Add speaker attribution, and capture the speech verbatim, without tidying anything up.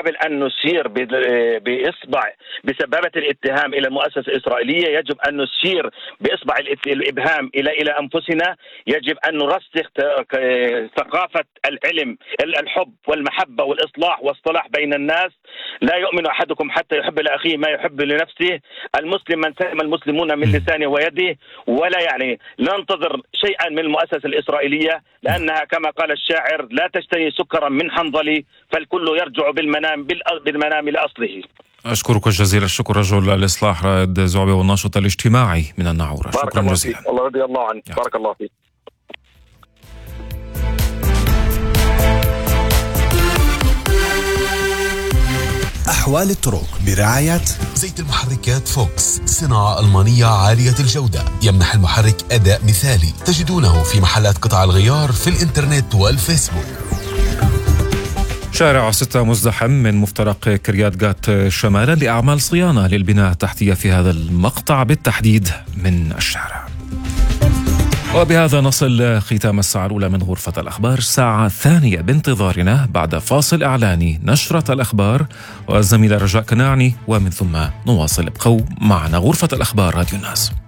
Speaker 1: قبل أن نشير بإصبع بسبابة الاتهام إلى المؤسسة الإسرائيلية يجب أن نشير بإصبع الإبهام إلى إلى أنفسنا. يجب أن نرسخ ثقافة العلم، الحب والمحبة والإصلاح والصلاح بين الناس. لا يؤمن أحدكم حتى يحب لأخيه ما يحب لنفسه. المسلم من سلم المسلمون من لسانه ويده. ولا يعني لا ننتظر شيئا من المؤسسة الإسرائيلية، لأنها كما قال الشاعر لا تشتري سكرا من حنظلي، فالكل يرجع بالمنام بالمنام لأصله.
Speaker 2: أشكرك جزيل الشكر رجل الإصلاح رائد زعبي والناشط الاجتماعي من الناعورة.
Speaker 1: شكرا جزيلا. الله رضي الله عنك. بارك الله فيك.
Speaker 3: أحوال الطرق برعاية زيت المحركات فوكس، صناعة ألمانية عالية الجودة، يمنح المحرك أداء مثالي. تجدونه في محلات قطع الغيار في الإنترنت والفيسبوك.
Speaker 2: شارع ستة مزدحم من مفترق كريات جات شمالا لأعمال صيانة للبناء التحتية في هذا المقطع بالتحديد من الشارع. وبهذا نصل ختام الساعة الأولى من غرفة الأخبار. الساعة الثانية بانتظارنا بعد فاصل إعلاني نشرة الأخبار والزميلة رجاء كناعني، ومن ثم نواصل. ابقوا معنا. غرفة الأخبار راديو الناس.